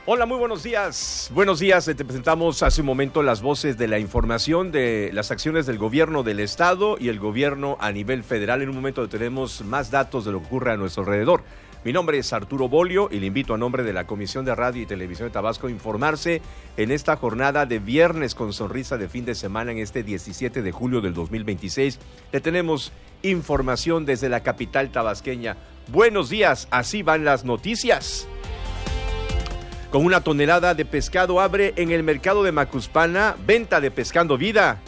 Hola, muy buenos días. Buenos días, te presentamos hace un momento las voces de la información de las acciones del gobierno del estado y el gobierno a nivel federal. En un momento tenemos más datos de lo que ocurre a nuestro alrededor. Mi nombre es Arturo Bolio y le invito a nombre de la Comisión de Radio y Televisión de Tabasco a informarse en esta jornada de viernes con sonrisa de fin de semana en este 17 de julio del 2026. Le tenemos información desde la capital tabasqueña. Buenos días, así van las noticias. Con 1 tonelada de pescado abre en el mercado de Macuspana venta de Pescando Vida.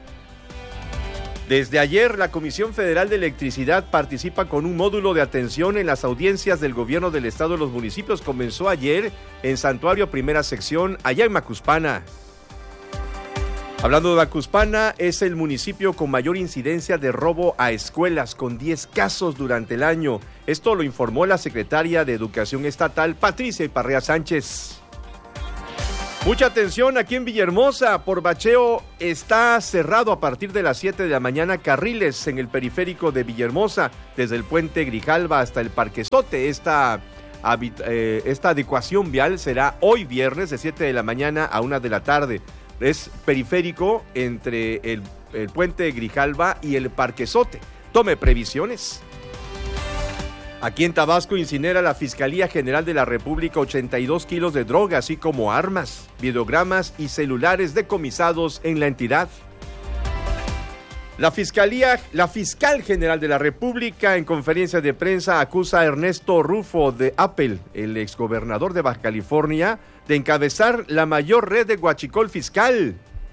Desde ayer, la Comisión Federal de Electricidad participa con un módulo de atención en las audiencias del gobierno del estado de los municipios. Comenzó ayer en Santuario Primera Sección, allá en Macuspana. Hablando de Macuspana, es el municipio con mayor incidencia de robo a escuelas, con 10 casos durante el año. Esto lo informó la secretaria de Educación Estatal, Patricia Iparrea Sánchez. Mucha atención aquí en Villahermosa, por bacheo está cerrado a partir de las 7 de la mañana carriles en el periférico de Villahermosa, desde el puente Grijalva hasta el Parquezote. Esta adecuación vial será hoy viernes de 7 de la mañana a 1 de la tarde. Es periférico entre el puente Grijalva y el Parquezote. Tome previsiones. Aquí en Tabasco incinera la Fiscalía General de la República 82 kilos de droga, así como armas, videogramas y celulares decomisados en la entidad. La Fiscal General de la República en conferencia de prensa acusa a Ernesto Rufo de Apple, el exgobernador de Baja California, de encabezar la mayor red de huachicol fiscal.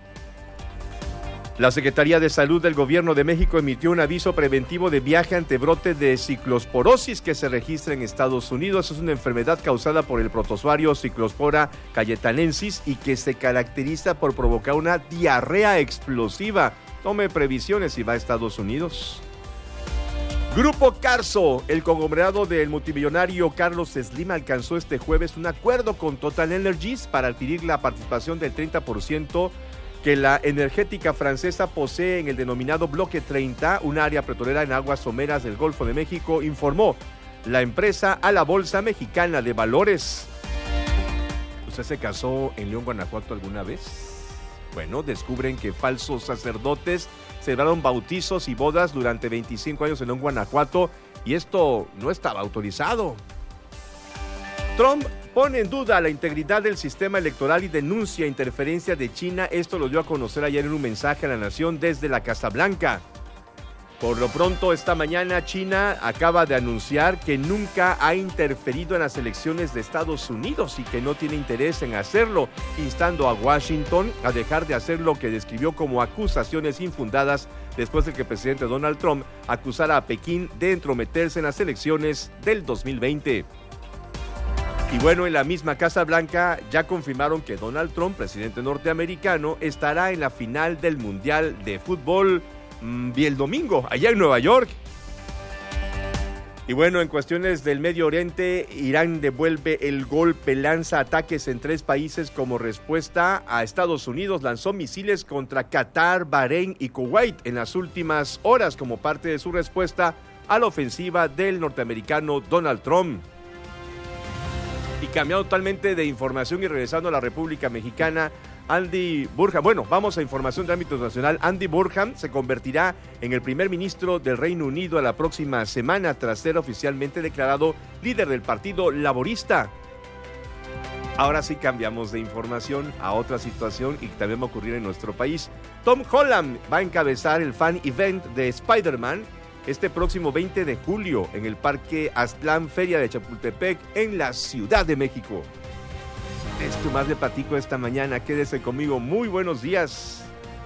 La Secretaría de Salud del Gobierno de México emitió un aviso preventivo de viaje ante brote de ciclosporosis que se registra en Estados Unidos. Es una enfermedad causada por el protozoario Cyclospora cayetanensis y que se caracteriza por provocar una diarrea explosiva. Tome previsiones si va a Estados Unidos. Grupo Carso, el conglomerado del multimillonario Carlos Slim alcanzó este jueves un acuerdo con Total Energies para adquirir la participación del 30% que la energética francesa posee en el denominado Bloque 30, un área petrolera en aguas someras del Golfo de México, informó la empresa a la Bolsa Mexicana de Valores. ¿Usted se casó en León, Guanajuato alguna vez? Bueno, descubren que falsos sacerdotes celebraron bautizos y bodas durante 25 años en León, Guanajuato, y esto no estaba autorizado. Trump pone en duda la integridad del sistema electoral y denuncia interferencia de China. Esto lo dio a conocer ayer en un mensaje a la nación desde la Casa Blanca. Por lo pronto, esta mañana China acaba de anunciar que nunca ha interferido en las elecciones de Estados Unidos y que no tiene interés en hacerlo, instando a Washington a dejar de hacer lo que describió como acusaciones infundadas después de que el presidente Donald Trump acusara a Pekín de entrometerse en las elecciones del 2020. Y bueno, en la misma Casa Blanca ya confirmaron que Donald Trump, presidente norteamericano, estará en la final del Mundial de Fútbol y el domingo, allá en Nueva York. Y bueno, en cuestiones del Medio Oriente, Irán devuelve el golpe, lanza ataques en 3 países como respuesta a Estados Unidos. Lanzó misiles contra Qatar, Bahrein y Kuwait en las últimas horas como parte de su respuesta a la ofensiva del norteamericano Donald Trump. Y cambiando totalmente de información y regresando a la República Mexicana, Andy Burham, bueno, vamos a información de ámbito nacional. Andy Burham se convertirá en el primer ministro del Reino Unido a la próxima semana tras ser oficialmente declarado líder del Partido Laborista. Ahora sí cambiamos de información a otra situación y que también va a ocurrir en nuestro país. Tom Holland va a encabezar el fan event de Spider-Man este próximo 20 de julio en el Parque Aztlán Feria de Chapultepec en la Ciudad de México. Esto más le platico esta mañana. Quédese conmigo. Muy buenos días.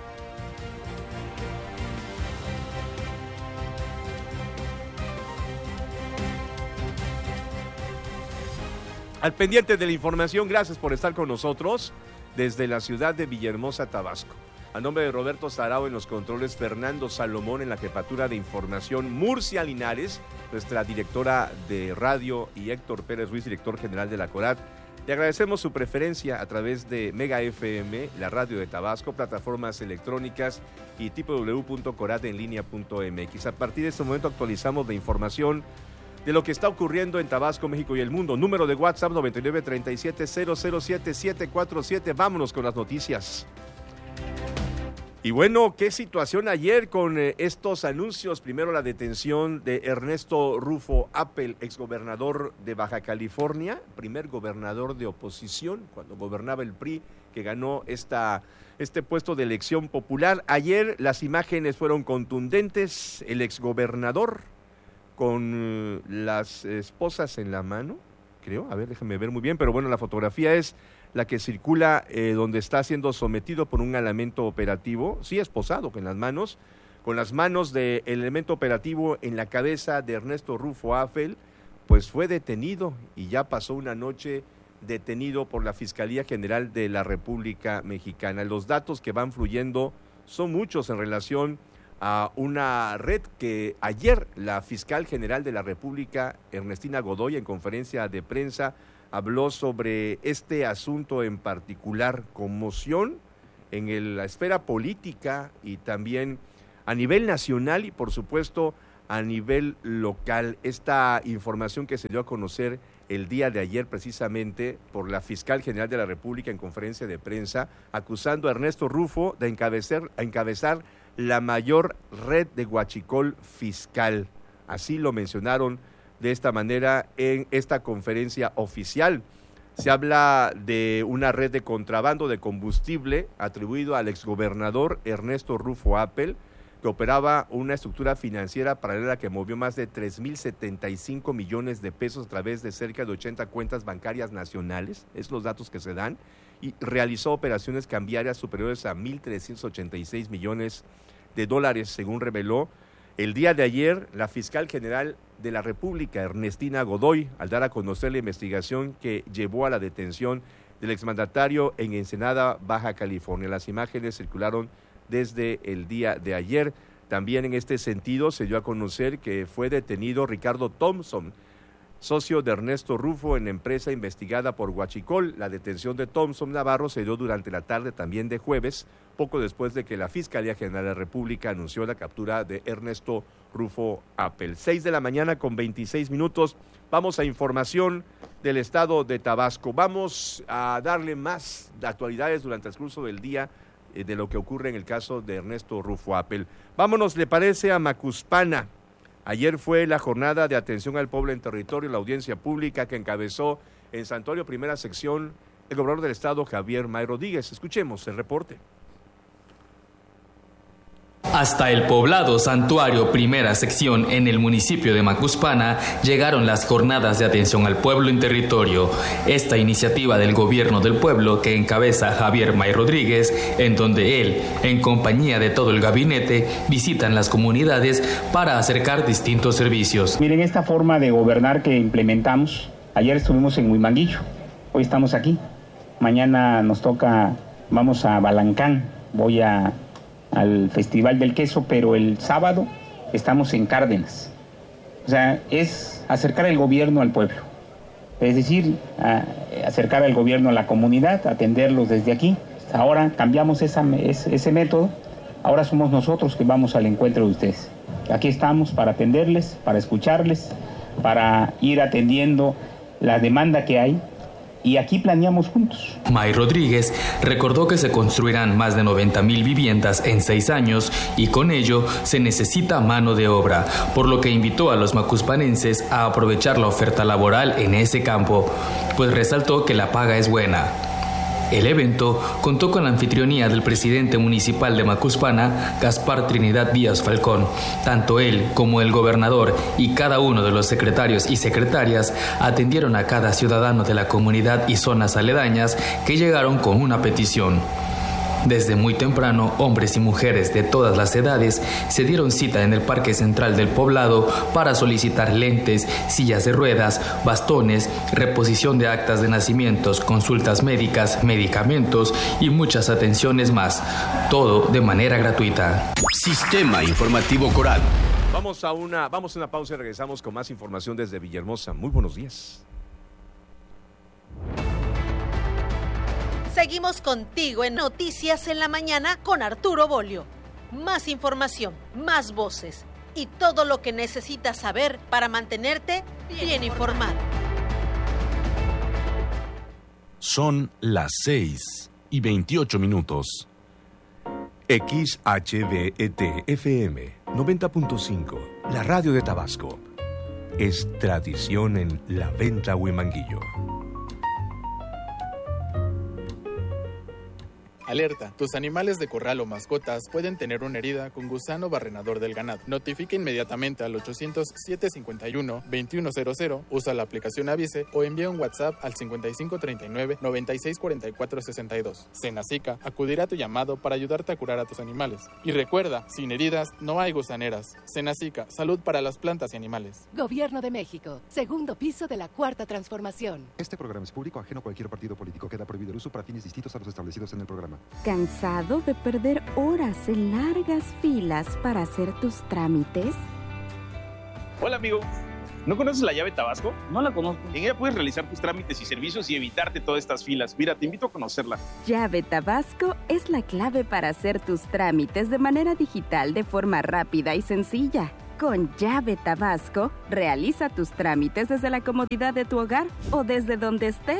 Al pendiente de la información, gracias por estar con nosotros desde la ciudad de Villahermosa, Tabasco. A nombre de Roberto Sarao en los controles, Fernando Salomón en la jefatura de información, Murcia Linares, nuestra directora de radio, y Héctor Pérez Ruiz, director general de la CORAT. Le agradecemos su preferencia a través de Mega FM, la radio de Tabasco, plataformas electrónicas y www.coratenlinea.mx. A partir de este momento actualizamos la información de lo que está ocurriendo en Tabasco, México y el mundo. Número de WhatsApp 9937-007-747. Vámonos con las noticias. Y bueno, qué situación ayer con estos anuncios. Primero la detención de Ernesto Rufo Appel, exgobernador de Baja California, primer gobernador de oposición cuando gobernaba el PRI, que ganó este puesto de elección popular. Ayer las imágenes fueron contundentes. El exgobernador con las esposas en la mano, creo, a ver, déjame ver muy bien, pero bueno, la fotografía es la que circula donde está siendo sometido por un elemento operativo, sí, esposado con las manos del elemento operativo en la cabeza de Ernesto Rufo Appel, pues fue detenido y ya pasó una noche detenido por la Fiscalía General de la República Mexicana. Los datos que van fluyendo son muchos en relación a una red que ayer la fiscal general de la República, Ernestina Godoy, en conferencia de prensa, habló sobre este asunto en particular, conmoción en la esfera política y también a nivel nacional y por supuesto a nivel local. Esta información que se dio a conocer el día de ayer precisamente por la fiscal general de la República en conferencia de prensa, acusando a Ernesto Rufo de encabezar la mayor red de huachicol fiscal. Así lo mencionaron de esta manera en esta conferencia oficial. Se habla de una red de contrabando de combustible atribuido al exgobernador Ernesto Rufo Appel, que operaba una estructura financiera paralela que movió más de 3,075 millones de pesos a través de cerca de 80 cuentas bancarias nacionales, es los datos que se dan, y realizó operaciones cambiarias superiores a 1,386 millones de dólares, según reveló el día de ayer la fiscal general de la República, Ernestina Godoy, al dar a conocer la investigación que llevó a la detención del exmandatario en Ensenada, Baja California. Las imágenes circularon desde el día de ayer. También en este sentido se dio a conocer que fue detenido Ricardo Thompson, socio de Ernesto Rufo en la empresa investigada por huachicol. La detención de Thompson Navarro se dio durante la tarde también de jueves, poco después de que la Fiscalía General de la República anunció la captura de Ernesto Rufo Appel. 6:26 a.m. Vamos a información del estado de Tabasco. Vamos a darle más actualidades durante el curso del día de lo que ocurre en el caso de Ernesto Rufo Appel. Vámonos, ¿le parece?, a Macuspana. Ayer fue la jornada de atención al pueblo en territorio, la audiencia pública que encabezó en Santuario Primera Sección el gobernador del estado, Javier May Rodríguez. Escuchemos el reporte. Hasta el poblado Santuario Primera Sección en el municipio de Macuspana llegaron las jornadas de atención al pueblo en territorio. Esta iniciativa del gobierno del pueblo que encabeza Javier May Rodríguez, en donde él, en compañía de todo el gabinete, visitan las comunidades para acercar distintos servicios. Miren esta forma de gobernar que implementamos. Ayer estuvimos en Huimanguillo, hoy estamos aquí. Mañana nos toca, vamos a Balancán, voy al Festival del Queso, pero el sábado estamos en Cárdenas. O sea, es acercar el gobierno al pueblo, es decir, acercar al gobierno a la comunidad, atenderlos desde aquí. Ahora cambiamos ese método, ahora somos nosotros que vamos al encuentro de ustedes. Aquí estamos para atenderles, para escucharles, para ir atendiendo la demanda que hay. Y aquí planeamos juntos. May Rodríguez recordó que se construirán más de 90,000 viviendas en 6 años y con ello se necesita mano de obra, por lo que invitó a los macuspanenses a aprovechar la oferta laboral en ese campo, pues resaltó que la paga es buena. El evento contó con la anfitrionía del presidente municipal de Macuspana, Gaspar Trinidad Díaz Falcón. Tanto él como el gobernador y cada uno de los secretarios y secretarias atendieron a cada ciudadano de la comunidad y zonas aledañas que llegaron con una petición. Desde muy temprano, hombres y mujeres de todas las edades se dieron cita en el Parque Central del poblado para solicitar lentes, sillas de ruedas, bastones, reposición de actas de nacimientos, consultas médicas, medicamentos y muchas atenciones más. Todo de manera gratuita. Sistema Informativo Coral. Vamos a una pausa y regresamos con más información desde Villahermosa. Muy buenos días. Seguimos contigo en Noticias en la Mañana con Arturo Bolio. Más información, más voces y todo lo que necesitas saber para mantenerte bien informado. Son las 6:28. XHVET-FM 90.5, la radio de Tabasco. Es tradición en La Venta Huimanguillo. Alerta, tus animales de corral o mascotas pueden tener una herida con gusano barrenador del ganado. Notifica inmediatamente al 800-751-2100, usa la aplicación Avise o envía un WhatsApp al 5539-964462. Senacica acudirá a tu llamado para ayudarte a curar a tus animales. Y recuerda, sin heridas no hay gusaneras. Senacica, salud para las plantas y animales. Gobierno de México, segundo piso de la Cuarta Transformación. Este programa es público, ajeno a cualquier partido político. Queda prohibido el uso para fines distintos a los establecidos en el programa. ¿Cansado de perder horas en largas filas para hacer tus trámites? Hola amigo, ¿no conoces la llave Tabasco? No la conozco. En ella puedes realizar tus trámites y servicios y evitarte todas estas filas. Mira, te invito a conocerla. Llave Tabasco es la clave para hacer tus trámites de manera digital de forma rápida y sencilla. Con Llave Tabasco, realiza tus trámites desde la comodidad de tu hogar o desde donde estés.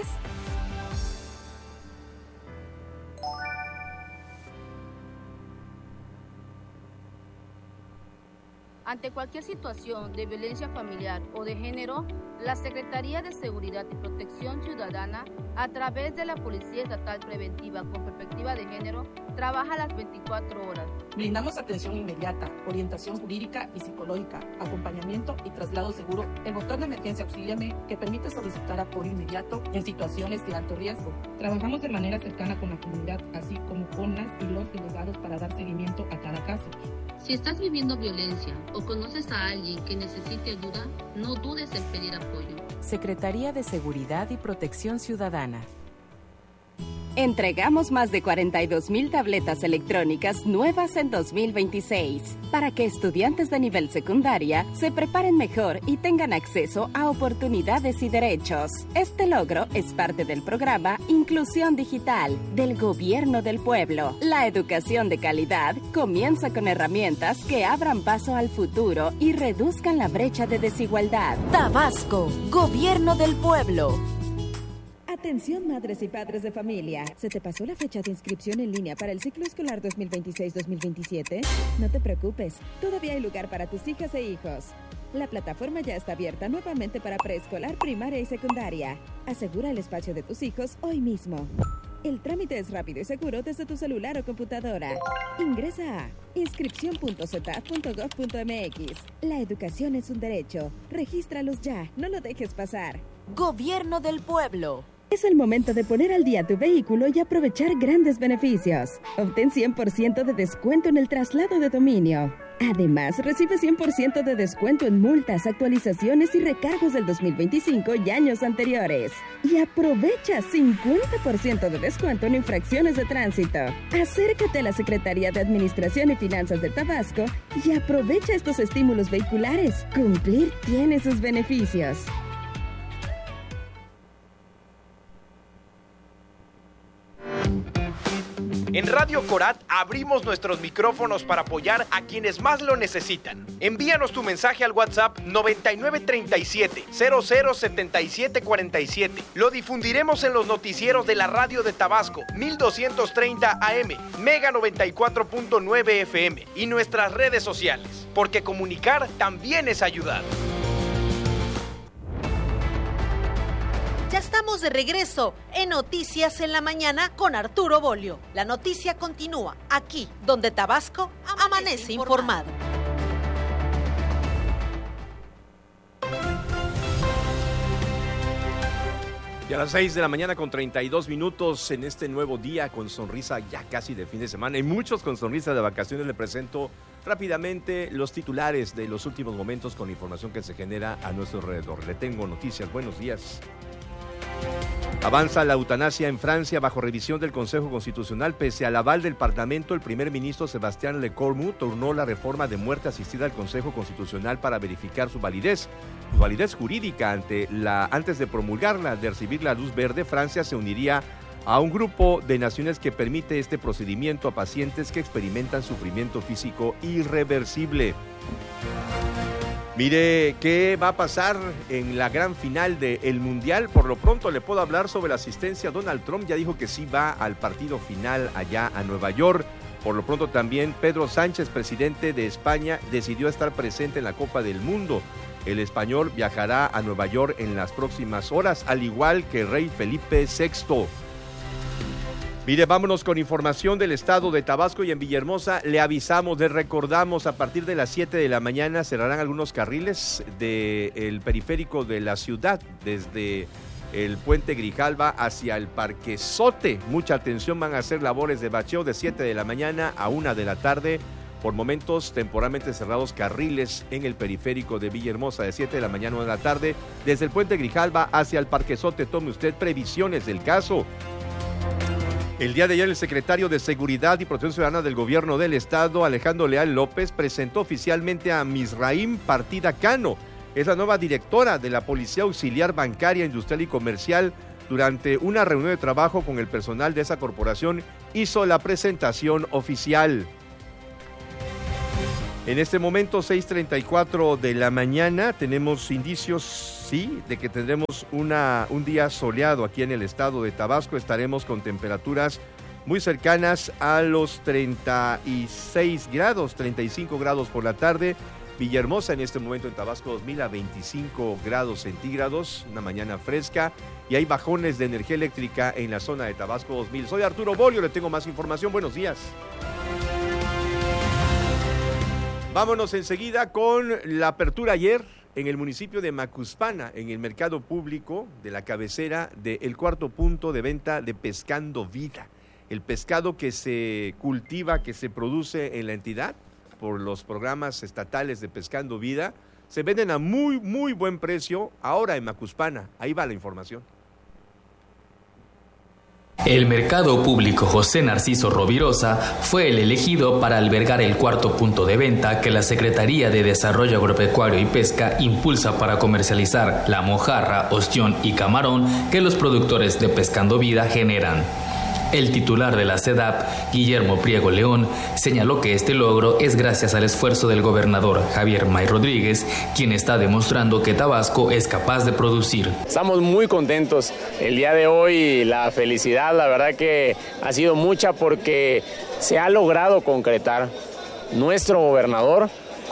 Ante cualquier situación de violencia familiar o de género, la Secretaría de Seguridad y Protección Ciudadana, a través de la Policía Estatal Preventiva con Perspectiva de Género, trabaja las 24 horas. Brindamos atención inmediata, orientación jurídica y psicológica, acompañamiento y traslado seguro. El botón de emergencia Auxíliame, que permite solicitar apoyo inmediato en situaciones de alto riesgo. Trabajamos de manera cercana con la comunidad, así como con las y los delegados para dar seguimiento a cada caso. Si estás viviendo violencia o conoces a alguien que necesite ayuda, no dudes en pedir apoyo. Secretaría de Seguridad y Protección Ciudadana. Entregamos más de 42,000 tabletas electrónicas nuevas en 2026 para que estudiantes de nivel secundaria se preparen mejor y tengan acceso a oportunidades y derechos. Este logro es parte del programa Inclusión Digital del Gobierno del Pueblo. La educación de calidad comienza con herramientas que abran paso al futuro y reduzcan la brecha de desigualdad. Tabasco, Gobierno del Pueblo. Atención madres y padres de familia. ¿Se te pasó la fecha de inscripción en línea para el ciclo escolar 2026-2027? No te preocupes, todavía hay lugar para tus hijas e hijos. La plataforma ya está abierta nuevamente para preescolar, primaria y secundaria. Asegura el espacio de tus hijos hoy mismo. El trámite es rápido y seguro desde tu celular o computadora. Ingresa a inscripción.cetap.gov.mx. La educación es un derecho. Regístralos ya, no lo dejes pasar. Gobierno del Pueblo. Es el momento de poner al día tu vehículo y aprovechar grandes beneficios. Obtén 100% de descuento en el traslado de dominio. Además, recibe 100% de descuento en multas, actualizaciones y recargos del 2025 y años anteriores. Y aprovecha 50% de descuento en infracciones de tránsito. Acércate a la Secretaría de Administración y Finanzas de Tabasco y aprovecha estos estímulos vehiculares. Cumplir tiene sus beneficios. En Radio Corat abrimos nuestros micrófonos para apoyar a quienes más lo necesitan. Envíanos tu mensaje al WhatsApp 9937-007747. Lo difundiremos en los noticieros de la radio de Tabasco, 1230 AM, Mega 94.9 FM y nuestras redes sociales, porque comunicar también es ayudar. Ya estamos de regreso en Noticias en la Mañana con Arturo Bolio. La noticia continúa aquí, donde Tabasco amanece informado. Y a las 6 de la mañana con 32 minutos en este nuevo día con sonrisa ya casi de fin de semana y muchos con sonrisa de vacaciones, le presento rápidamente los titulares de los últimos momentos con información que se genera a nuestro alrededor. Le tengo noticias. Buenos días. Avanza la eutanasia en Francia bajo revisión del Consejo Constitucional. Pese al aval del Parlamento, el primer ministro Sébastien Lecornu turnó la reforma de muerte asistida al Consejo Constitucional para verificar su validez jurídica. Antes de promulgarla, de recibir la luz verde, Francia se uniría a un grupo de naciones que permite este procedimiento a pacientes que experimentan sufrimiento físico irreversible. Mire, ¿qué va a pasar en la gran final del Mundial? Por lo pronto le puedo hablar sobre la asistencia. Donald Trump ya dijo que sí va al partido final allá a Nueva York. Por lo pronto también Pedro Sánchez, presidente de España, decidió estar presente en la Copa del Mundo. El español viajará a Nueva York en las próximas horas, al igual que el rey Felipe VI. Mire, vámonos con información del estado de Tabasco y en Villahermosa. Le avisamos, le recordamos, a partir de las 7 de la mañana cerrarán algunos carriles del periférico de la ciudad, desde el puente Grijalva hacia el Parquezote. Mucha atención, van a hacer labores de bacheo de 7 de la mañana a 1 de la tarde. Por momentos, temporalmente cerrados carriles en el periférico de Villahermosa de 7 de la mañana a 1 de la tarde, desde el puente Grijalva hacia el Parquezote. Tome usted previsiones del caso. El día de ayer, el secretario de Seguridad y Protección Ciudadana del Gobierno del Estado, Alejandro Leal López, presentó oficialmente a Misraim Partida Cano. Es la nueva directora de la Policía Auxiliar Bancaria, Industrial y Comercial. Durante una reunión de trabajo con el personal de esa corporación, hizo la presentación oficial. En este momento, 6:34 de la mañana, tenemos indicios, sí, de que tendremos un día soleado aquí en el estado de Tabasco. Estaremos con temperaturas muy cercanas a los 36 grados, 35 grados por la tarde. Villahermosa en este momento en Tabasco 2000 a 25 grados centígrados, una mañana fresca, y hay bajones de energía eléctrica en la zona de Tabasco 2000. Soy Arturo Bolio, le tengo más información. Buenos días. Vámonos enseguida con la apertura ayer en el municipio de Macuspana, en el mercado público de la cabecera del cuarto punto de venta de Pescando Vida. El pescado que se cultiva, que se produce en la entidad por los programas estatales de Pescando Vida, se venden a muy, muy buen precio ahora en Macuspana. Ahí va la información. El mercado público José Narciso Rovirosa fue el elegido para albergar el cuarto punto de venta que la Secretaría de Desarrollo Agropecuario y Pesca impulsa para comercializar la mojarra, ostión y camarón que los productores de Pescando Vida generan. El titular de la SEDAP, Guillermo Priego León, señaló que este logro es gracias al esfuerzo del gobernador Javier May Rodríguez, quien está demostrando que Tabasco es capaz de producir. Estamos muy contentos el día de hoy, la felicidad, la verdad que ha sido mucha porque se ha logrado concretar. Nuestro gobernador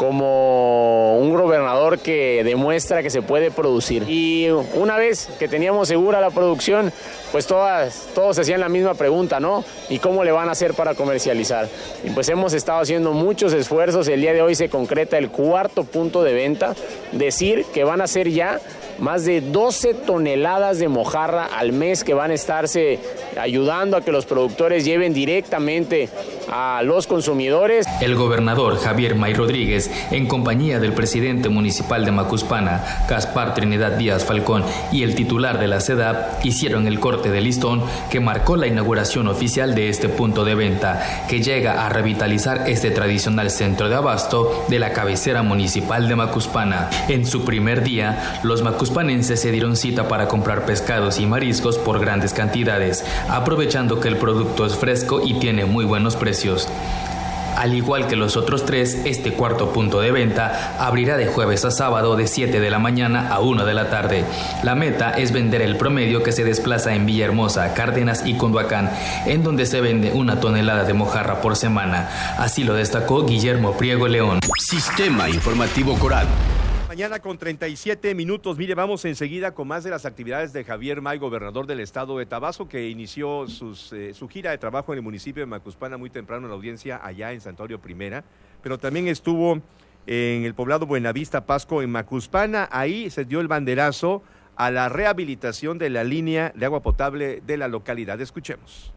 como un gobernador que demuestra que se puede producir. Y una vez que teníamos segura la producción, pues todos hacían la misma pregunta, ¿no? ¿Y cómo le van a hacer para comercializar? Y pues hemos estado haciendo muchos esfuerzos. El día de hoy se concreta el cuarto punto de venta. Decir que van a ser ya más de 12 toneladas de mojarra al mes que van a estarse ayudando a que los productores lleven directamente a los consumidores. El gobernador Javier May Rodríguez, en compañía del presidente municipal de Macuspana, Gaspar Trinidad Díaz Falcón, y el titular de la SEDAP, hicieron el corte de listón que marcó la inauguración oficial de este punto de venta, que llega a revitalizar este tradicional centro de abasto de la cabecera municipal de Macuspana. En su primer día, los macuspanenses se dieron cita para comprar pescados y mariscos por grandes cantidades, aprovechando que el producto es fresco y tiene muy buenos precios. Al igual que los otros tres, este cuarto punto de venta abrirá de jueves a sábado de 7 de la mañana a 1 de la tarde. La meta es vender el promedio que se desplaza en Villahermosa, Cárdenas y Conduacán, en donde se vende 1 tonelada de mojarra por semana. Así lo destacó Guillermo Priego León. Sistema Informativo Coral. Mañana con 37 minutos. Mire, vamos enseguida con más de las actividades de Javier May, gobernador del estado de Tabasco, que inició su gira de trabajo en el municipio de Macuspana muy temprano en la audiencia allá en Santuario Primera, pero también estuvo en el poblado Buenavista Pasco en Macuspana. Ahí se dio el banderazo a la rehabilitación de la línea de agua potable de la localidad. Escuchemos.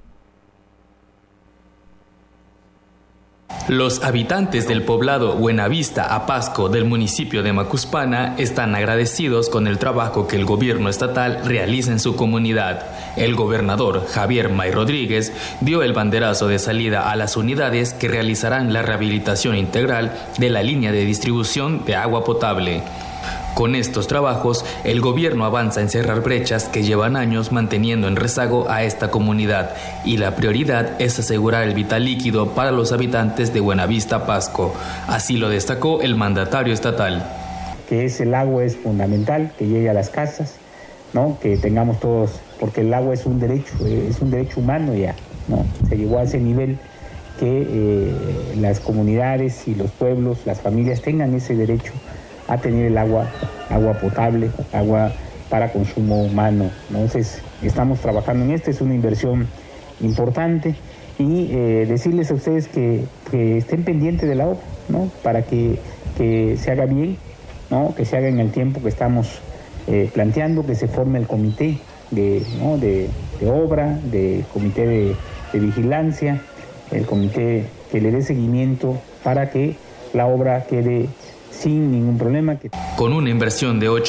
Los habitantes del poblado Buenavista Apasco del municipio de Macuspana están agradecidos con el trabajo que el gobierno estatal realiza en su comunidad. El gobernador Javier May Rodríguez dio el banderazo de salida a las unidades que realizarán la rehabilitación integral de la línea de distribución de agua potable. Con estos trabajos, el gobierno avanza en cerrar brechas que llevan años manteniendo en rezago a esta comunidad, y la prioridad es asegurar el vital líquido para los habitantes de Buenavista Pasco. Así lo destacó el mandatario estatal. que el agua es fundamental, que llegue a las casas, ¿no? Que tengamos todos, porque el agua es un derecho humano ya, ¿no? Se llegó a ese nivel que las comunidades y los pueblos, las familias tengan ese derecho a tener el agua potable, agua para consumo humano, ¿no? Entonces, estamos trabajando en esto, es una inversión importante, y decirles a ustedes que estén pendientes de la obra, ¿no? Para que se haga bien, ¿no? Que se haga en el tiempo que estamos planteando, que se forme el comité de obra, de comité de vigilancia, el comité que le dé seguimiento para que la obra quede sin ningún problema. Con una inversión de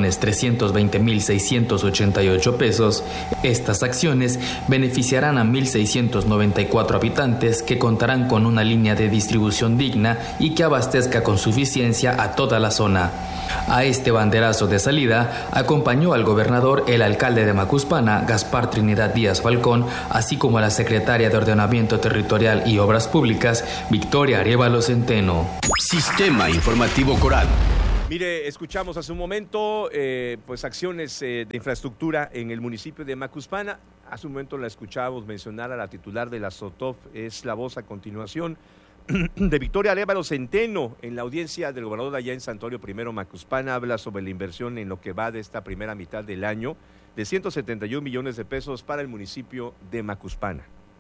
8.320.688 pesos, estas acciones beneficiarán a 1.694 habitantes que contarán con una línea de distribución digna y que abastezca con suficiencia a toda la zona. A este banderazo de salida acompañó al gobernador el alcalde de Macuspana, Gaspar Trinidad Díaz Falcón, así como a la secretaria de Ordenamiento Territorial y Obras Públicas, Victoria Arévalo Centeno. Sistema Informativo Coral. Mire, escuchamos hace un momento pues acciones de infraestructura en el municipio de Macuspana. Hace un momento la escuchábamos mencionar a la titular de la SOTOF, es la voz a continuación de Victoria Arévalo Centeno en la audiencia del gobernador de allá en Santuario I Macuspana. Habla sobre la inversión en lo que va de esta primera mitad del año de 171 millones de pesos para el municipio de Macuspana.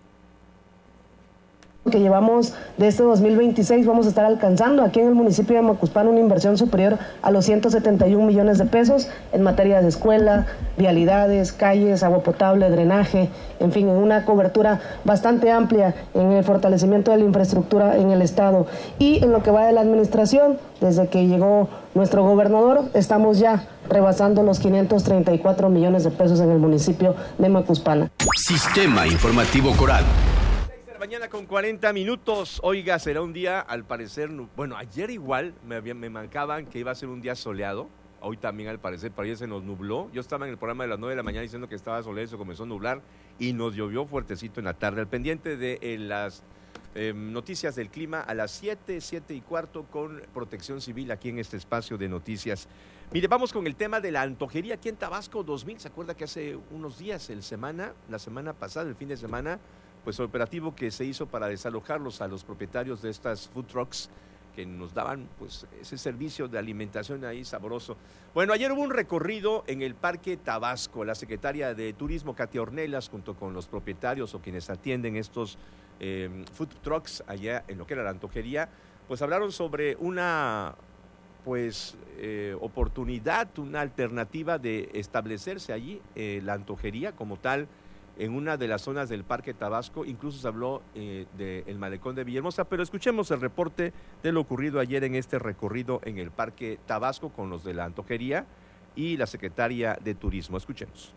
Que llevamos de este 2026 vamos a estar alcanzando aquí en el municipio de Macuspana una inversión superior a los 171 millones de pesos en materia de escuela, vialidades, calles, agua potable, drenaje, en fin, en una cobertura bastante amplia en el fortalecimiento de la infraestructura en el estado. Y en lo que va de la administración, desde que llegó nuestro gobernador, estamos ya rebasando los 534 millones de pesos en el municipio de Macuspana. Sistema Informativo Coral. Mañana con 40 minutos. Oiga, será un día, al parecer, bueno, ayer igual me marcaban que iba a ser un día soleado. Hoy también, al parecer, para ayer se nos nubló. Yo estaba en el programa de las 9 de la mañana diciendo que estaba soleado, se comenzó a nublar y nos llovió fuertecito en la tarde. Al pendiente de las noticias del clima a las 7:15 con Protección Civil aquí en este espacio de noticias. Mire, vamos con el tema de la antojería aquí en Tabasco 2000. ¿Se acuerda que hace unos días, la semana pasada, el fin de semana, pues el operativo que se hizo para desalojarlos a los propietarios de estas food trucks que nos daban pues ese servicio de alimentación ahí sabroso? Bueno, ayer hubo un recorrido en el Parque Tabasco. La secretaria de Turismo, Katia Ornelas, junto con los propietarios o quienes atienden estos food trucks allá en lo que era la antojería, pues hablaron sobre una oportunidad, una alternativa de establecerse allí, la antojería como tal, en una de las zonas del Parque Tabasco. Incluso se habló del malecón de Villahermosa, pero escuchemos el reporte de lo ocurrido ayer en este recorrido en el Parque Tabasco con los de la antojería y la secretaria de Turismo. Escuchemos.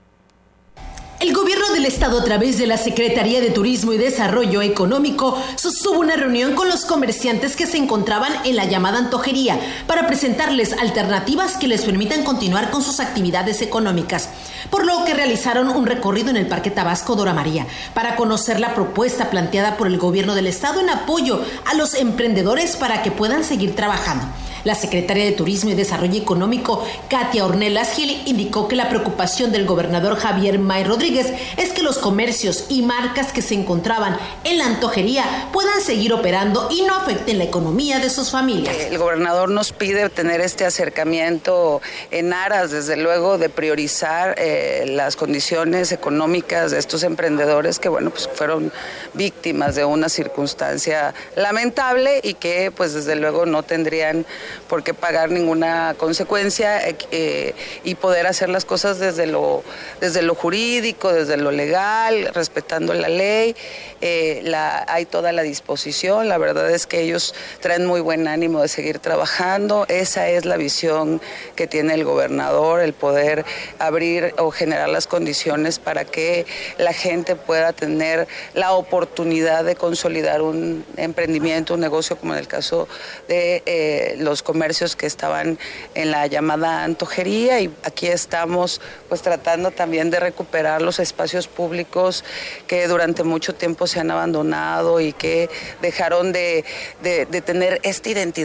El gobierno del estado, a través de la Secretaría de Turismo y Desarrollo Económico, sostuvo una reunión con los comerciantes que se encontraban en la llamada antojería para presentarles alternativas que les permitan continuar con sus actividades económicas, por lo que realizaron un recorrido en el Parque Tabasco Dora María para conocer la propuesta planteada por el gobierno del estado en apoyo a los emprendedores para que puedan seguir trabajando. La secretaria de Turismo y Desarrollo Económico, Katia Ornelas Gil, indicó que la preocupación del gobernador Javier May Rodríguez es que los comercios y marcas que se encontraban en la antojería puedan seguir operando y no afecten la economía de sus familias. El gobernador nos pide tener este acercamiento en aras, desde luego, de priorizar las condiciones económicas de estos emprendedores que, bueno, pues fueron víctimas de una circunstancia lamentable y que, pues, desde luego no tendrían por qué pagar ninguna consecuencia y poder hacer las cosas desde lo jurídico, desde lo legal, respetando la ley. Hay toda la disposición. La verdad es que ellos traen muy buen ánimo de seguir trabajando. Esa es la visión que tiene el gobernador, el poder abrir o generar las condiciones para que la gente pueda tener la oportunidad de consolidar un emprendimiento, un negocio, como en el caso de los comercios que estaban en la llamada antojería. Y aquí estamos pues tratando también de recuperar los espacios públicos que durante mucho tiempo se han abandonado y que dejaron de tener esta identidad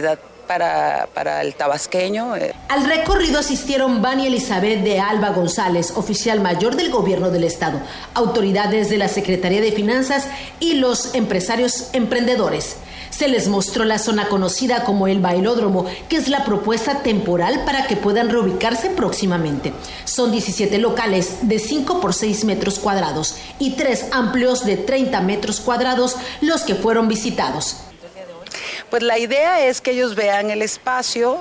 para el tabasqueño. Al recorrido asistieron Vania Elizabeth de Alba González, oficial mayor del Gobierno del Estado, autoridades de la Secretaría de Finanzas y los empresarios emprendedores. Se les mostró la zona conocida como el Bailódromo, que es la propuesta temporal para que puedan reubicarse próximamente. Son 17 locales de 5 por 6 metros cuadrados y 3 amplios de 30 metros cuadrados los que fueron visitados. Pues la idea es que ellos vean el espacio,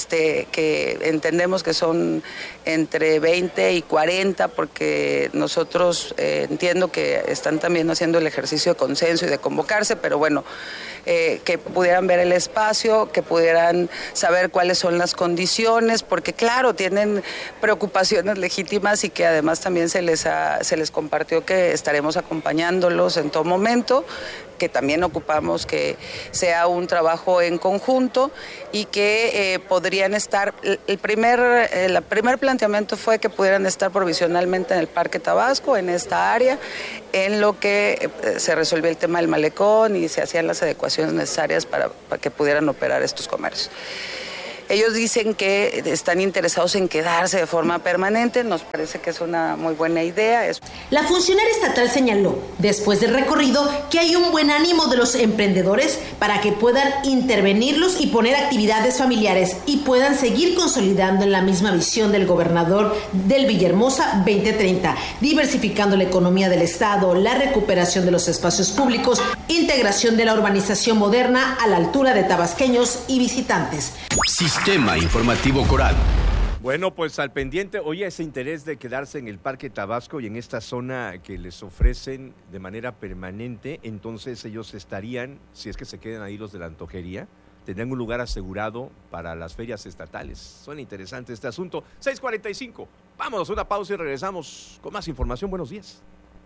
que entendemos que son entre 20 y 40, porque nosotros entiendo que están también haciendo el ejercicio de consenso y de convocarse, pero bueno, que pudieran ver el espacio, que pudieran saber cuáles son las condiciones, porque claro, tienen preocupaciones legítimas y que además también se les compartió que estaremos acompañándolos en todo momento, que también ocupamos que sea un trabajo en conjunto y que podrían estar, el primer planteamiento fue que pudieran estar provisionalmente en el Parque Tabasco, en esta área, en lo que se resolvió el tema del malecón y se hacían las adecuaciones necesarias para que pudieran operar estos comercios. Ellos dicen que están interesados en quedarse de forma permanente, nos parece que es una muy buena idea. La funcionaria estatal señaló, después del recorrido, que hay un buen ánimo de los emprendedores para que puedan intervenirlos y poner actividades familiares y puedan seguir consolidando en la misma visión del gobernador del Villahermosa 2030, diversificando la economía del Estado, la recuperación de los espacios públicos, integración de la urbanización moderna a la altura de tabasqueños y visitantes. Sistema Informativo Coral. Bueno, pues al pendiente, oye, ese interés de quedarse en el Parque Tabasco y en esta zona que les ofrecen de manera permanente, entonces ellos estarían, si es que se quedan ahí los de la antojería, tendrán un lugar asegurado para las ferias estatales. Suena interesante este asunto. 6:45, vámonos a una pausa y regresamos con más información. Buenos días.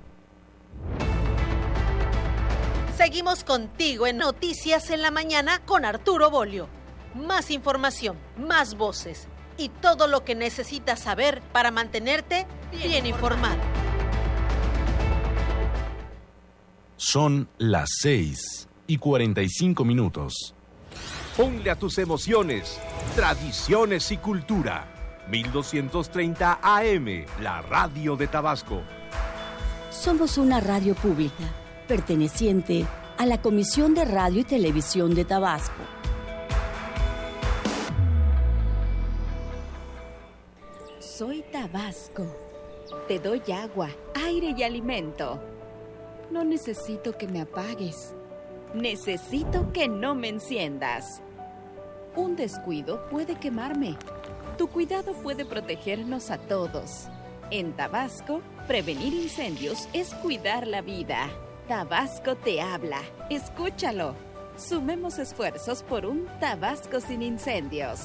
Seguimos contigo en Noticias en la Mañana con Arturo Bolio. Más información, más voces y todo lo que necesitas saber para mantenerte bien informado. Son las 6:45. Ponle a tus emociones, tradiciones y cultura. 1230 AM, la radio de Tabasco. Somos una radio pública, perteneciente a la Comisión de Radio y Televisión de Tabasco. Soy Tabasco. Te doy agua, aire y alimento. No necesito que me apagues. Necesito que no me enciendas. Un descuido puede quemarme. Tu cuidado puede protegernos a todos. En Tabasco, prevenir incendios es cuidar la vida. Tabasco te habla. Escúchalo. Sumemos esfuerzos por un Tabasco sin incendios.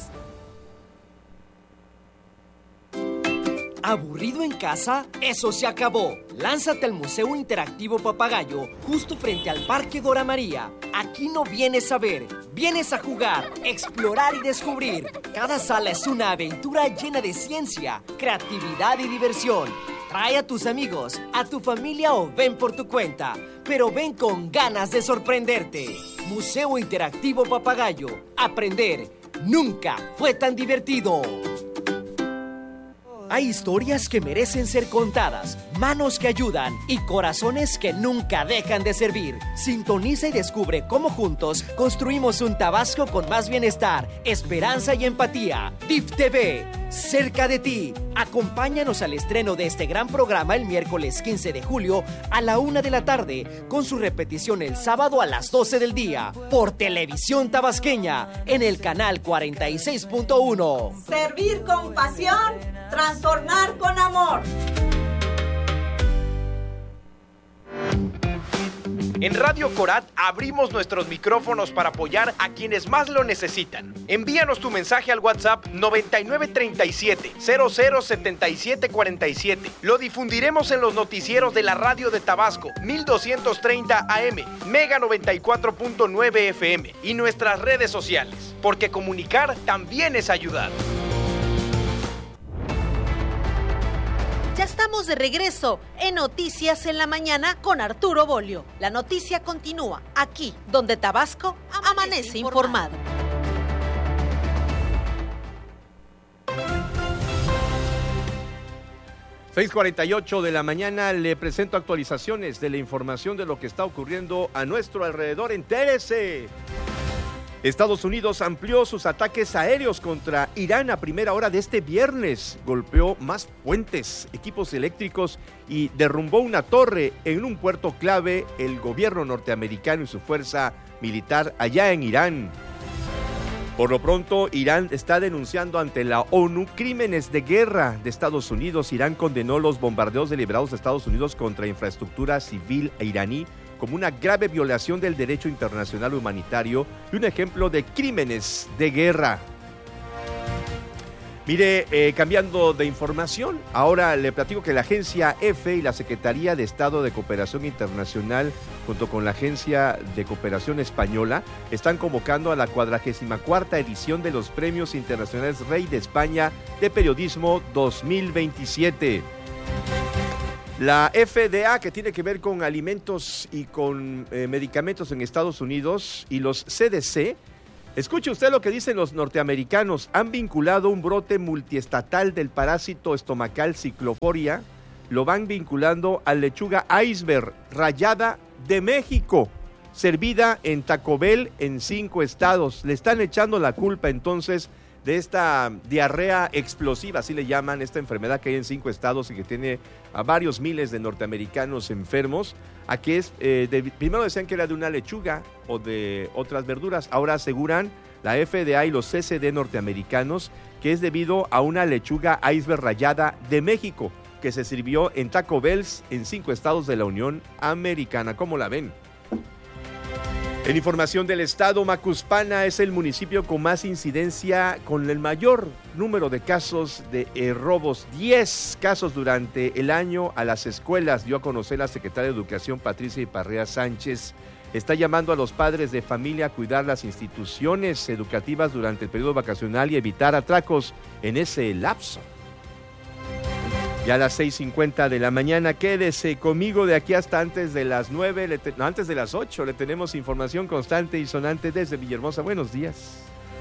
¿Aburrido en casa? ¡Eso se acabó! Lánzate al Museo Interactivo Papagayo, justo frente al Parque Dora María. Aquí no vienes a ver, vienes a jugar, explorar y descubrir. Cada sala es una aventura llena de ciencia, creatividad y diversión. Trae a tus amigos, a tu familia o ven por tu cuenta, pero ven con ganas de sorprenderte. Museo Interactivo Papagayo. Aprender nunca fue tan divertido. Hay historias que merecen ser contadas, manos que ayudan y corazones que nunca dejan de servir. Sintoniza y descubre cómo juntos construimos un Tabasco con más bienestar, esperanza y empatía. DIF TV, cerca de ti. Acompáñanos al estreno de este gran programa el miércoles 15 de julio a la 1 de la tarde, con su repetición el sábado a las 12 del día, por Televisión Tabasqueña, en el canal 46.1. Servir con pasión, transformar con amor. En Radio Corat abrimos nuestros micrófonos para apoyar a quienes más lo necesitan. Envíanos tu mensaje al WhatsApp 9937-007747. Lo difundiremos en los noticieros de la radio de Tabasco, 1230 AM, Mega 94.9 FM y nuestras redes sociales, porque comunicar también es ayudar. Ya estamos de regreso en Noticias en la Mañana con Arturo Bolio. La noticia continúa aquí, donde Tabasco amanece informado. 6:48 de la mañana, le presento actualizaciones de la información de lo que está ocurriendo a nuestro alrededor. Entérese. Estados Unidos amplió sus ataques aéreos contra Irán a primera hora de este viernes. Golpeó más puentes, equipos eléctricos y derrumbó una torre en un puerto clave. El gobierno norteamericano y su fuerza militar allá en Irán. Por lo pronto, Irán está denunciando ante la ONU crímenes de guerra de Estados Unidos. Irán condenó los bombardeos deliberados de Estados Unidos contra infraestructura civil iraní como una grave violación del derecho internacional humanitario y un ejemplo de crímenes de guerra. Mire, cambiando de información, ahora le platico que la agencia EFE y la Secretaría de Estado de Cooperación Internacional, junto con la Agencia de Cooperación Española, están convocando a la 44ª edición de los Premios Internacionales Rey de España de Periodismo 2027. La FDA, que tiene que ver con alimentos y con medicamentos en Estados Unidos, y los CDC, escuche usted lo que dicen los norteamericanos, han vinculado un brote multiestatal del parásito estomacal cicloporia, lo van vinculando a lechuga iceberg rallada de México, servida en Taco Bell en 5 estados. Le están echando la culpa entonces de esta diarrea explosiva, así le llaman, esta enfermedad que hay en 5 estados y que tiene a varios miles de norteamericanos enfermos. Aquí es, primero decían que era de una lechuga o de otras verduras, ahora aseguran la FDA y los CCD norteamericanos que es debido a una lechuga iceberg rallada de México que se sirvió en Taco Bell en 5 estados de la Unión Americana. ¿Cómo la ven? En información del estado, Macuspana es el municipio con más incidencia, con el mayor número de casos de robos. 10 casos durante el año a las escuelas, dio a conocer la secretaria de Educación, Patricia Iparrea Sánchez. Está llamando a los padres de familia a cuidar las instituciones educativas durante el periodo vacacional y evitar atracos en ese lapso. Ya a las 6:50 de la mañana, quédese conmigo de aquí hasta antes de las 9, antes de las 8, le tenemos información constante y sonante desde Villahermosa. Buenos días.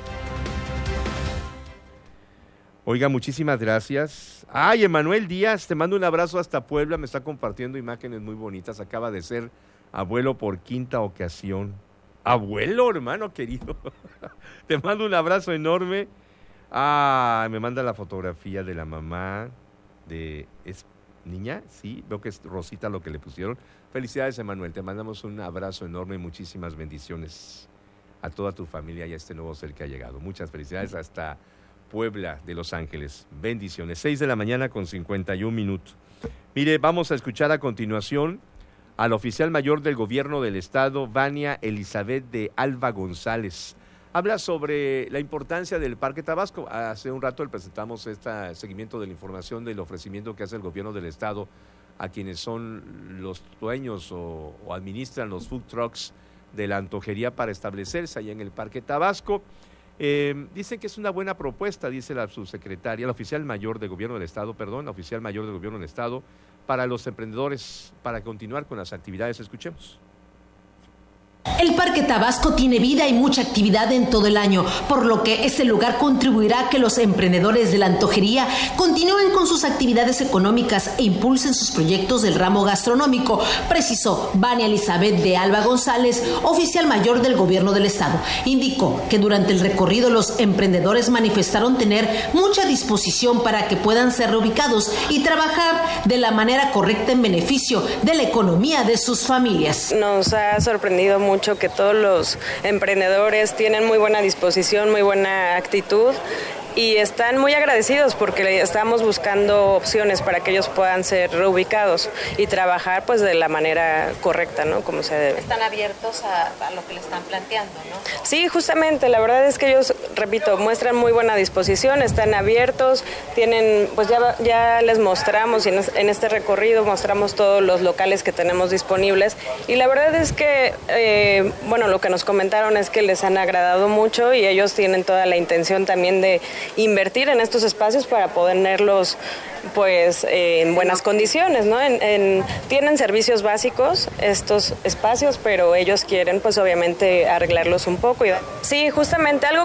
Oiga, muchísimas gracias. Ay, Emanuel Díaz, te mando un abrazo hasta Puebla, me está compartiendo imágenes muy bonitas, acaba de ser abuelo por 5ª ocasión. Abuelo, hermano querido, te mando un abrazo enorme. Ah, me manda la fotografía de la mamá. ¿Es niña? Sí, veo que es Rosita lo que le pusieron. Felicidades, Emanuel, te mandamos un abrazo enorme y muchísimas bendiciones a toda tu familia y a este nuevo ser que ha llegado. Muchas felicidades hasta Puebla de Los Ángeles. Bendiciones. 6 de la mañana con 51 minutos. Mire, vamos a escuchar a continuación al oficial mayor del gobierno del estado, Vania Elizabeth de Alba González. Habla sobre la importancia del Parque Tabasco. Hace un rato le presentamos este seguimiento de la información del ofrecimiento que hace el gobierno del estado a quienes son los dueños o administran los food trucks de la antojería para establecerse allá en el Parque Tabasco. Dicen que es una buena propuesta, dice la subsecretaria, la oficial mayor del gobierno del estado, para los emprendedores, para continuar con las actividades. Escuchemos. El Parque Tabasco tiene vida y mucha actividad en todo el año, por lo que este lugar contribuirá a que los emprendedores de la antojería continúen con sus actividades económicas e impulsen sus proyectos del ramo gastronómico, precisó Vania Elizabeth de Alba González, oficial mayor del gobierno del estado. Indicó que durante el recorrido los emprendedores manifestaron tener mucha disposición para que puedan ser reubicados y trabajar de la manera correcta en beneficio de la economía de sus familias. Nos ha sorprendido mucho que todos los emprendedores tienen muy buena disposición, muy buena actitud y están muy agradecidos porque estamos buscando opciones para que ellos puedan ser reubicados y trabajar pues de la manera correcta, ¿no? Como se debe. Están abiertos a lo que le están planteando, ¿no? Sí, justamente, la verdad es que ellos, repito, muestran muy buena disposición, están abiertos, tienen, pues ya les mostramos y en este recorrido mostramos todos los locales que tenemos disponibles y la verdad es que, lo que nos comentaron es que les han agradado mucho y ellos tienen toda la intención también de invertir en estos espacios para ponerlos pues en buenas condiciones, ¿no? Tienen servicios básicos estos espacios, pero ellos quieren pues obviamente arreglarlos un poco. Sí, justamente algo que les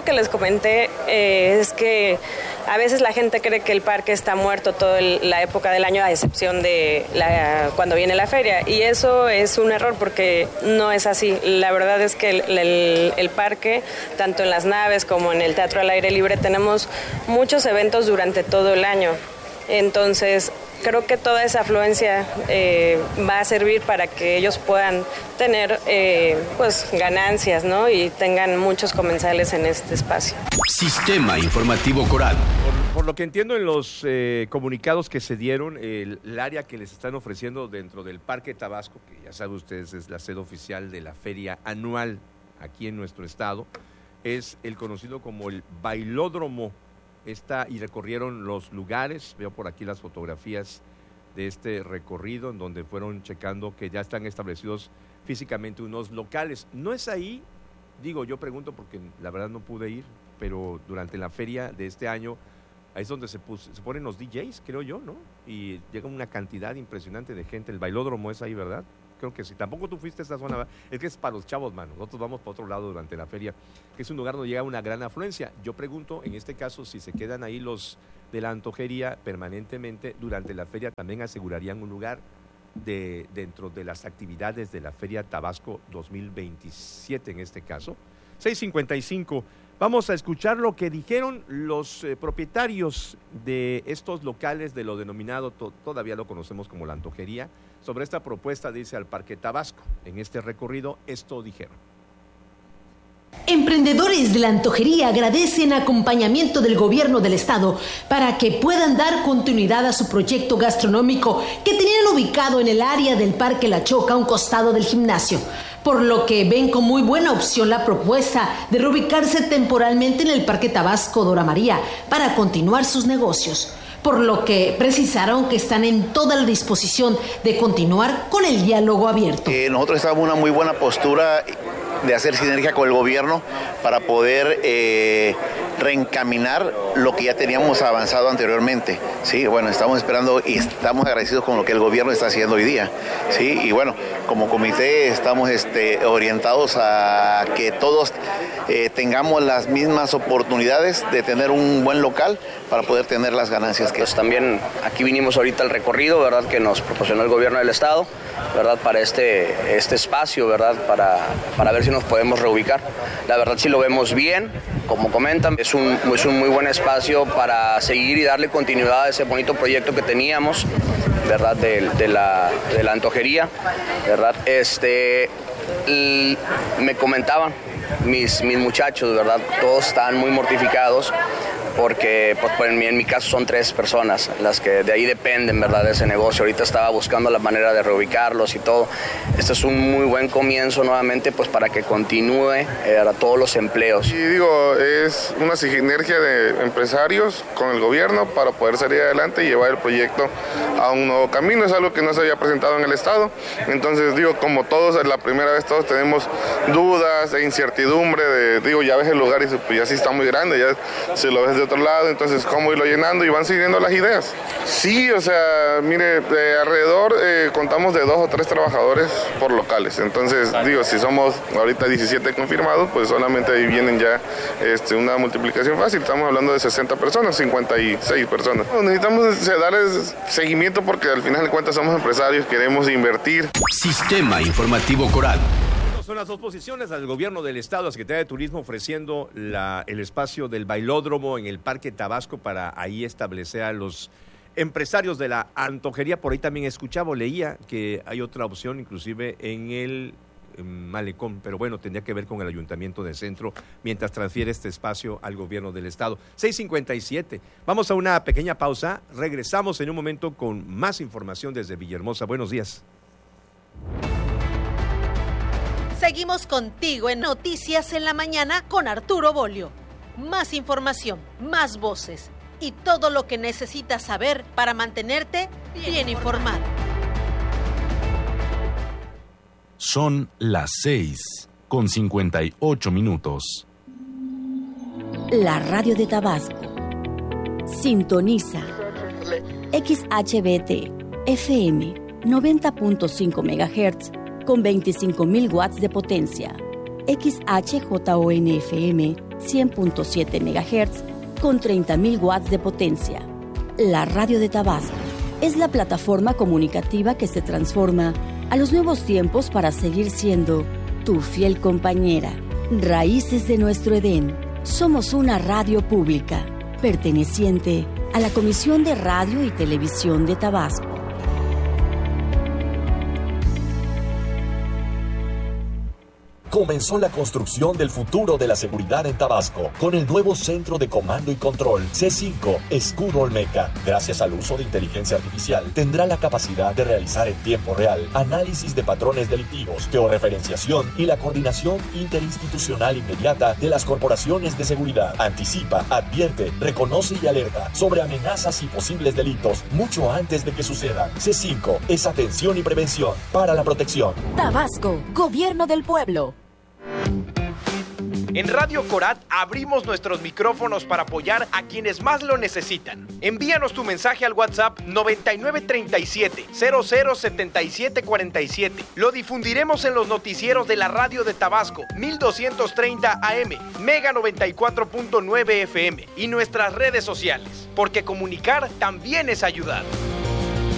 comenté, es que a veces la gente cree que el parque está muerto toda la época del año, a excepción de cuando viene la feria, y eso es un error porque no es así. La verdad es que el parque, tanto en las naves como en el teatro al aire libre, tenemos muchos eventos durante todo el año. Entonces, creo que toda esa afluencia va a servir para que ellos puedan tener pues ganancias, ¿no? Y tengan muchos comensales en este espacio. Sistema Informativo Coral. Por lo que entiendo en los comunicados que se dieron, el área que les están ofreciendo dentro del Parque Tabasco, que ya saben ustedes es la sede oficial de la feria anual aquí en nuestro estado, es el conocido como el Bailódromo. Y recorrieron los lugares, veo por aquí las fotografías de este recorrido en donde fueron checando que ya están establecidos físicamente unos locales. No es ahí, digo, yo pregunto porque la verdad no pude ir, pero durante la feria de este año, ahí es donde se ponen los DJs, creo yo, ¿no? Y llega una cantidad impresionante de gente. El Bailódromo es ahí, ¿verdad? Creo que sí. Tampoco tú fuiste a esta zona, es que es para los chavos, mano. Nosotros vamos para otro lado durante la feria, que es un lugar donde llega una gran afluencia. Yo pregunto, en este caso, si se quedan ahí los de la antojería permanentemente durante la feria, ¿también asegurarían un lugar dentro de las actividades de la Feria Tabasco 2027 en este caso? 6:55. Vamos a escuchar lo que dijeron los propietarios de estos locales de lo denominado, todavía lo conocemos como la antojería, sobre esta propuesta de irse al Parque Tabasco. En este recorrido, esto dijeron. Emprendedores de la antojería agradecen acompañamiento del gobierno del estado para que puedan dar continuidad a su proyecto gastronómico que tenían ubicado en el área del Parque La Choca, a un costado del gimnasio, por lo que ven con muy buena opción la propuesta de reubicarse temporalmente en el Parque Tabasco Dora María para continuar sus negocios, por lo que precisaron que están en toda la disposición de continuar con el diálogo abierto. Nosotros estamos en una muy buena postura de hacer sinergia con el gobierno para poder reencaminar lo que ya teníamos avanzado anteriormente. Sí, bueno, estamos esperando y estamos agradecidos con lo que el gobierno está haciendo hoy día. Sí, y bueno, como comité estamos orientados a que todos tengamos las mismas oportunidades de tener un buen local para poder tener las ganancias que... Pues también aquí vinimos ahorita al recorrido, ¿verdad?, que nos proporcionó el gobierno del estado, ¿verdad?, para este espacio, ¿verdad?, para ver si nos podemos reubicar. La verdad sí lo vemos bien, como comentan, es un muy buen espacio para seguir y darle continuidad a ese bonito proyecto que teníamos, ¿verdad?, de la antojería, ¿verdad? Me comentaban mis muchachos, ¿verdad?, todos están muy mortificados porque pues, en mi caso son 3 personas las que de ahí dependen, ¿verdad?, de ese negocio. Ahorita estaba buscando la manera de reubicarlos y todo. Este es un muy buen comienzo nuevamente pues para que continúe a todos los empleos. Y digo, es una sinergia de empresarios con el gobierno para poder salir adelante y llevar el proyecto a un nuevo camino. Es algo que no se había presentado en el estado. Entonces digo, como todos, es la primera vez todos tenemos dudas e incertidumbre ya ves el lugar y pues ya sí está muy grande, ya si lo ves de otro lado, entonces cómo irlo llenando y van siguiendo las ideas. Sí, o sea, mire, alrededor contamos de 2 o 3 trabajadores por locales, entonces digo, si somos ahorita 17 confirmados, pues solamente ahí vienen ya una multiplicación fácil, estamos hablando de 60 personas, 56 personas. Necesitamos darles seguimiento porque al final de cuentas somos empresarios, queremos invertir. Sistema Informativo Coral. Son las 2 posiciones del gobierno del estado, la Secretaría de Turismo ofreciendo el espacio del Bailódromo en el Parque Tabasco para ahí establecer a los empresarios de la antojería. Por ahí también escuchaba o leía que hay otra opción inclusive en el Malecón, pero bueno, tendría que ver con el Ayuntamiento del Centro mientras transfiere este espacio al gobierno del estado. 6:57. Vamos a una pequeña pausa, regresamos en un momento con más información desde Villahermosa. Buenos días. Seguimos contigo en Noticias en la Mañana con Arturo Bolio. Más información, más voces y todo lo que necesitas saber para mantenerte bien informado. Son las 6:58. La radio de Tabasco. Sintoniza XHBT FM 90.5 MHz con 25.000 watts de potencia. XHJON FM 100.7 MHz con 30.000 watts de potencia. La Radio de Tabasco es la plataforma comunicativa que se transforma a los nuevos tiempos para seguir siendo tu fiel compañera. Raíces de nuestro Edén. Somos una radio pública, perteneciente a la Comisión de Radio y Televisión de Tabasco. Comenzó la construcción del futuro de la seguridad en Tabasco con el nuevo Centro de Comando y Control C5 Escudo Olmeca. Gracias al uso de inteligencia artificial, tendrá la capacidad de realizar en tiempo real análisis de patrones delictivos, georreferenciación y la coordinación interinstitucional inmediata de las corporaciones de seguridad. Anticipa, advierte, reconoce y alerta sobre amenazas y posibles delitos mucho antes de que sucedan. C5 es atención y prevención para la protección. Tabasco, Gobierno del Pueblo. En Radio Corat abrimos nuestros micrófonos para apoyar a quienes más lo necesitan. Envíanos tu mensaje al WhatsApp 9937-007747. Lo difundiremos en los noticieros de la Radio de Tabasco, 1230 AM, Mega 94.9 FM y nuestras redes sociales, porque comunicar también es ayudar.